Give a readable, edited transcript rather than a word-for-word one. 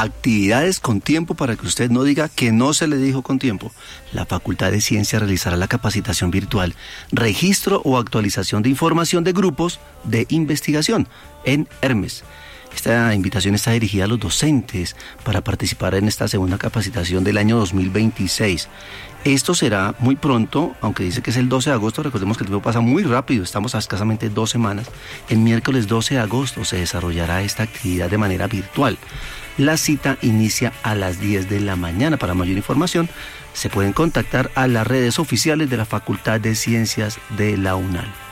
actividades con tiempo para que usted no diga que no se le dijo con tiempo. La Facultad de Ciencias realizará la capacitación virtual, registro o actualización de información de grupos de investigación en Hermes. Esta invitación está dirigida a los docentes para participar en esta segunda capacitación del año 2026. Esto será muy pronto, aunque dice que es el 12 de agosto, recordemos que el tiempo pasa muy rápido, estamos a escasamente 2 semanas. El miércoles 12 de agosto se desarrollará esta actividad de manera virtual. La cita inicia a las 10 de la mañana. Para mayor información, se pueden contactar a las redes oficiales de la Facultad de Ciencias de la UNAL.